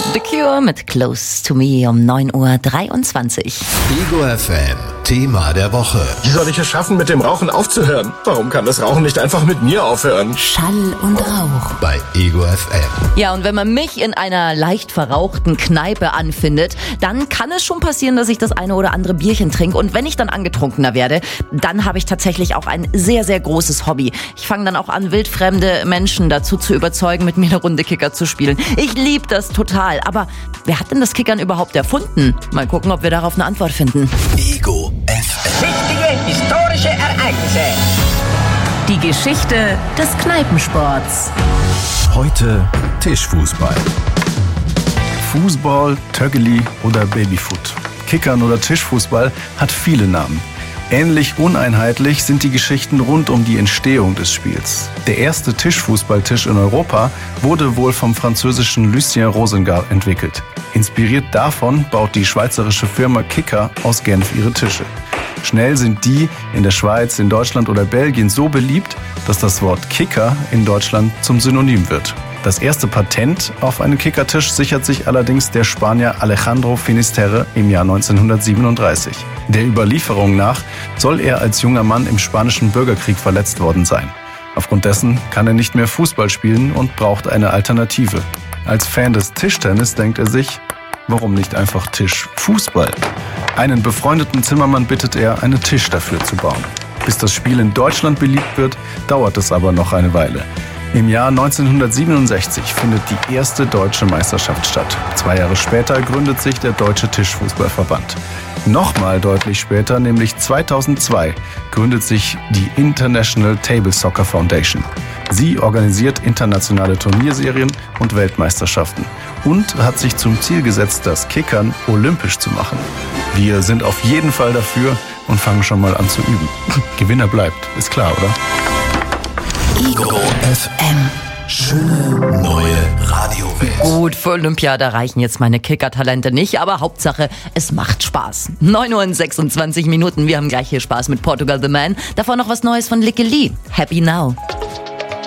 The Cure mit Close to Me um 9:23 Uhr. Ego FM, Thema der Woche. Wie soll ich es schaffen, mit dem Rauchen aufzuhören? Warum kann das Rauchen nicht einfach mit mir aufhören? Schall und Rauch. Bei Ego FM. Ja, und wenn man mich in einer leicht verrauchten Kneipe anfindet, dann kann es schon passieren, dass ich das eine oder andere Bierchen trinke. Und wenn ich dann angetrunkener werde, dann habe ich tatsächlich auch ein sehr, sehr großes Hobby. Ich fange dann auch an, wildfremde Menschen dazu zu überzeugen, mit mir eine Runde Kicker zu spielen. Ich liebe das total. Aber wer hat denn das Kickern überhaupt erfunden? Mal gucken, ob wir darauf eine Antwort finden. Ego FM. Wichtige historische Ereignisse. Die Geschichte des Kneipensports. Heute Tischfußball. Fußball, Töggeli oder Babyfoot. Kickern oder Tischfußball hat viele Namen. Ähnlich uneinheitlich sind die Geschichten rund um die Entstehung des Spiels. Der erste Tischfußballtisch in Europa wurde wohl vom französischen Lucien Rosengart entwickelt. Inspiriert davon baut die schweizerische Firma Kicker aus Genf ihre Tische. Schnell sind die in der Schweiz, in Deutschland oder Belgien so beliebt, dass das Wort Kicker in Deutschland zum Synonym wird. Das erste Patent auf einen Kickertisch sichert sich allerdings der Spanier Alejandro Finisterre im Jahr 1937. Der Überlieferung nach soll er als junger Mann im spanischen Bürgerkrieg verletzt worden sein. Aufgrund dessen kann er nicht mehr Fußball spielen und braucht eine Alternative. Als Fan des Tischtennis denkt er sich, warum nicht einfach Tischfußball? Einen befreundeten Zimmermann bittet er, einen Tisch dafür zu bauen. Bis das Spiel in Deutschland beliebt wird, dauert es aber noch eine Weile. Im Jahr 1967 findet die erste deutsche Meisterschaft statt. 2 Jahre später gründet sich der Deutsche Tischfußballverband. Nochmal deutlich später, nämlich 2002, gründet sich die International Table Soccer Foundation. Sie organisiert internationale Turnierserien und Weltmeisterschaften und hat sich zum Ziel gesetzt, das Kickern olympisch zu machen. Wir sind auf jeden Fall dafür und fangen schon mal an zu üben. Gewinner bleibt, ist klar, oder? Ego FM. Schöne neue Radiowelt. Gut, für Olympia, da reichen jetzt meine Kicker-Talente nicht, aber Hauptsache, es macht Spaß. 9:26 Uhr, wir haben gleich hier Spaß mit Portugal The Man. Davor noch was Neues von Licky Lee. Happy Now.